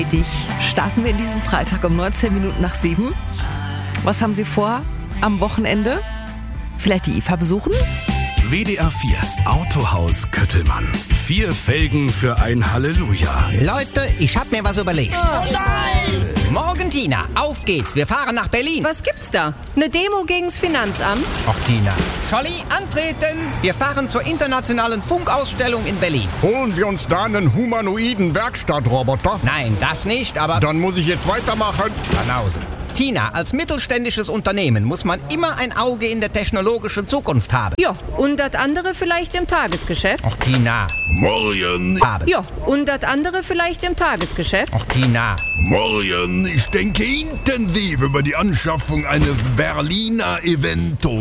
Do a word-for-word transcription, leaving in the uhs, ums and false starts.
Dich starten wir in diesem Freitag um neunzehn Minuten nach sieben. Was haben Sie vor am Wochenende? Vielleicht die I F A besuchen? W D R vier Autohaus Köttelmann. Vier Felgen für ein Halleluja. Leute, ich hab mir was überlegt. Oh nein! Morgen, Tina, auf geht's. Wir fahren nach Berlin. Was gibt's da? Eine Demo gegen's Finanzamt? Ach, Tina. Scholli, antreten. Wir fahren zur internationalen Funkausstellung in Berlin. Holen wir uns da einen humanoiden Werkstattroboter? Nein, das nicht, aber... Dann muss ich jetzt weitermachen. Banause. Tina, als mittelständisches Unternehmen muss man immer ein Auge in der technologischen Zukunft haben. Ja, und das andere vielleicht im Tagesgeschäft? Ach, Tina. Morgen. Haben. Ja, und das andere vielleicht im Tagesgeschäft? Ach, Tina. Morgen. Ich denke intensiv über die Anschaffung eines Berliner Eventos.